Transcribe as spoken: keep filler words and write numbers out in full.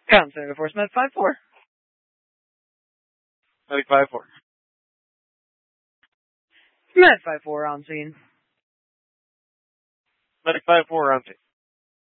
Contact Force Med five four. Medic five four. Med five four on scene. Medic five four on scene.